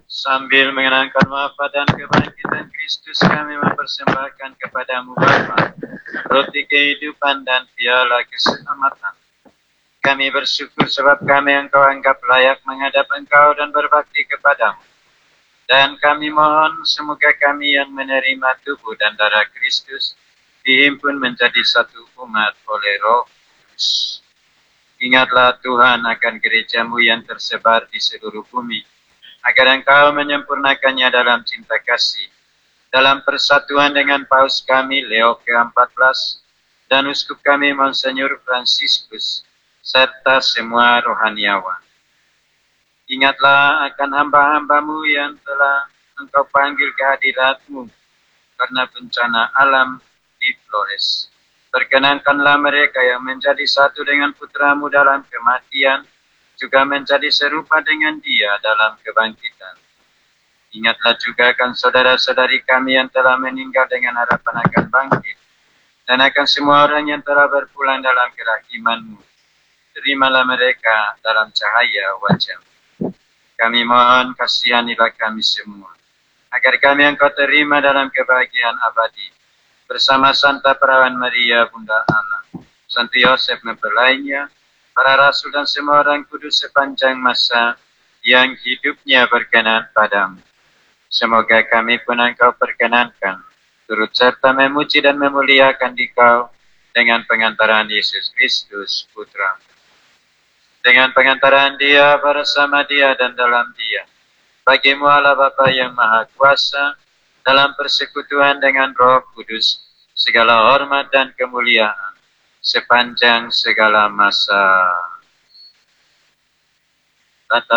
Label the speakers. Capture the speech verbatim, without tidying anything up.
Speaker 1: Sambil mengenangkan wafat dan kebangkitan Kristus, kami mempersembahkan kepadamu Bapa roti kehidupan dan piala keselamatan. Kami bersyukur sebab kami Engkau anggap layak menghadap Engkau dan berbakti kepadamu. Dan kami mohon semoga kami yang menerima tubuh dan darah Kristus dihimpun menjadi satu umat oleh Roh Kudus. Ingatlah Tuhan akan gerejamu yang tersebar di seluruh bumi, agar Engkau menyempurnakannya dalam cinta kasih, dalam persatuan dengan Paus kami Leo ke empat belas dan Uskup kami Monsenyur Fransiskus, serta semua rohaniawan. Ingatlah akan hamba-hambamu yang telah Engkau panggil ke hadirat-Mu karena bencana alam di Flores. Perkenankanlah mereka yang menjadi satu dengan putra-Mu dalam kematian, juga menjadi serupa dengan Dia dalam kebangkitan. Ingatlah juga akan saudara-saudari kami yang telah meninggal dengan harapan akan bangkit, dan akan semua orang yang telah berpulang dalam kerahiman-Mu. Terimalah mereka dalam cahaya wajah-Mu. Kami mohon kasihanilah kami semua, agar kami Engkau terima dalam kebahagiaan abadi, bersama Santa Perawan Maria, Bunda Allah, Santo Yosef mempelainya, para rasul dan semua orang kudus sepanjang masa yang hidupnya berkenan padamu. Semoga kami pun Engkau perkenankan, turut serta memuji dan memuliakan Dikau dengan pengantaran Yesus Kristus, Putra. Dengan pengantaran Dia, bersama Dia, dan dalam Dia. Bagimu Allah Bapa yang Maha Kuasa, dalam persekutuan dengan Roh Kudus, segala hormat dan kemuliaan sepanjang segala masa. Tata